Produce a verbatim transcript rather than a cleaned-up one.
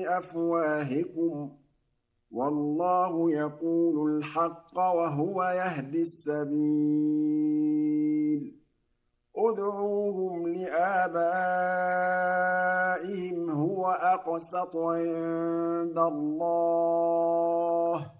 بأفواهكم والله يقول الحق وهو يهدي السبيل ادعوهم لآبائهم هو أقسط عند الله